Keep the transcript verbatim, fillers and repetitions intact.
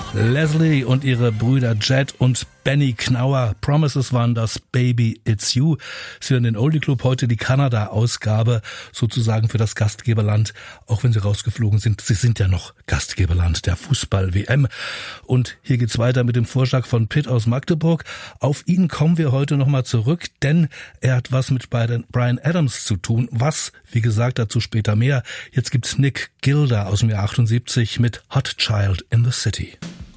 Leslie und ihre Brüder Jed und Benny Knauer. Promises waren das, Baby It's You. Sie hören den Oldie Club, heute die Kanada-Ausgabe sozusagen für das Gastgeberland, auch wenn sie rausgeflogen sind. Sie sind ja noch Gastgeberland der Fußball-W M. Und hier geht's weiter mit dem Vorschlag von Pitt aus Magdeburg. Auf ihn kommen wir heute nochmal zurück, denn er hat was mit Bryan Adams zu tun. Was, wie gesagt, dazu später mehr. Jetzt gibt's Nick Gilder aus dem Jahr achtundsiebzig mit Hot Child in the City.